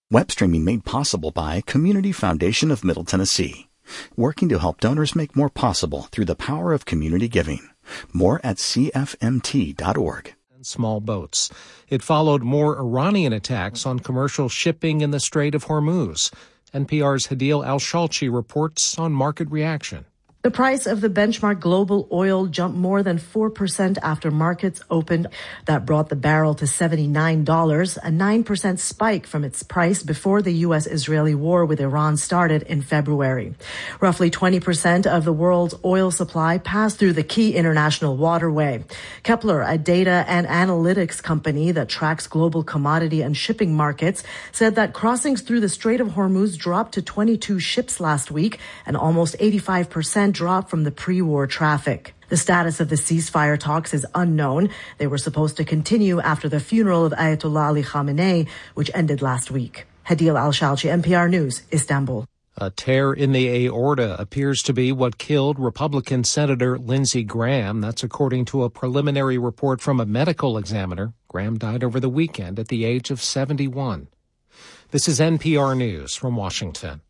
Web streaming made possible by Community Foundation of Middle Tennessee, working to help donors make more possible through the power of community giving. More at cfmt.org. Small boats. It followed more Iranian attacks on commercial shipping in the Strait of Hormuz. NPR's Hadil Al-Shalchi reports on market reaction. The price of the benchmark global oil jumped more than 4% after markets opened. That brought the barrel to $79, a 9% spike from its price before the U.S.-Israeli war with Iran started in February. Roughly 20% of the world's oil supply passed through the key international waterway. Kepler, a data and analytics company that tracks global commodity and shipping markets, said that crossings through the Strait of Hormuz dropped to 22 ships last week, and almost 85% drop from the pre-war traffic. The status of the ceasefire talks is unknown. They were supposed to continue after the funeral of Ayatollah Ali Khamenei, which ended last week. Hadil Al-Shalchi, NPR News, Istanbul. A tear in the aorta appears to be what killed Republican Senator Lindsey Graham. That's according to a preliminary report from a medical examiner. Graham died over the weekend at the age of 71. This is NPR News from Washington.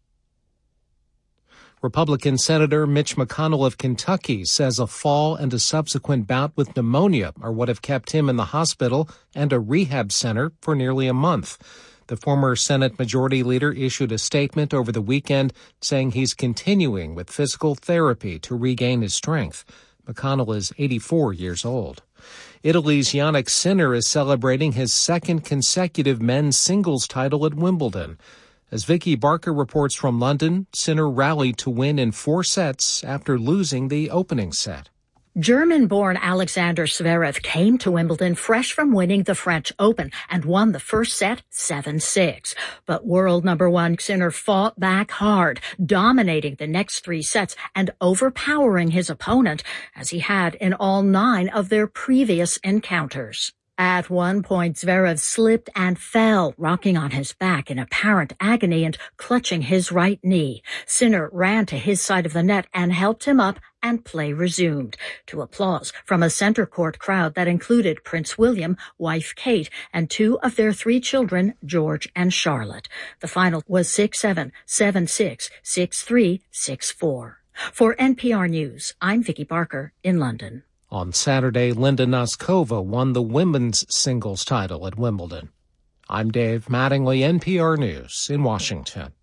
Republican Senator Mitch McConnell of Kentucky says a fall and a subsequent bout with pneumonia are what have kept him in the hospital and a rehab center for nearly a month. The former Senate Majority Leader issued a statement over the weekend saying he's continuing with physical therapy to regain his strength. McConnell is 84 years old. Italy's Yannick Sinner is celebrating his second consecutive men's singles title at Wimbledon. As Vicky Barker reports from London, Sinner rallied to win in 4 sets after losing the opening set. German-born Alexander Zverev came to Wimbledon fresh from winning the French Open and won the first set 7-6. But world number 1 Sinner fought back hard, dominating the next 3 sets and overpowering his opponent, as he had in all 9 of their previous encounters. At one point, Zverev slipped and fell, rocking on his back in apparent agony and clutching his right knee. Sinner ran to his side of the net and helped him up, and play resumed, to applause from a center court crowd that included Prince William, wife Kate, and 2 of their 3 children, George and Charlotte. The final was 6-7, 7-6, 6-3, 6-4. For NPR News, I'm Vicky Barker in London. On Saturday, Linda Noskova won the women's singles title at Wimbledon. I'm Dave Mattingly, NPR News in Washington.